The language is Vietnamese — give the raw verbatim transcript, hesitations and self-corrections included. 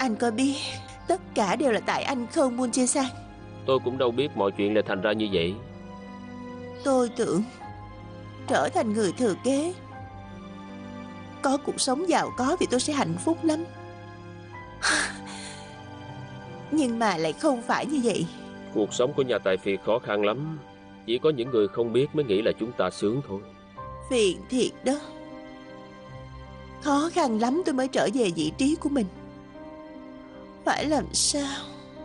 Anh có biết tất cả đều là tại anh không, Moon Jae Sang? Tôi cũng đâu biết mọi chuyện lại thành ra như vậy. Tôi tưởng trở thành người thừa kế, có cuộc sống giàu có thì tôi sẽ hạnh phúc lắm. Nhưng mà lại không phải như vậy. Cuộc sống của nhà tài phiệt khó khăn lắm. Chỉ có những người không biết mới nghĩ là chúng ta sướng thôi. Phiền thiệt đó. Khó khăn lắm tôi mới trở về vị trí của mình. Phải làm sao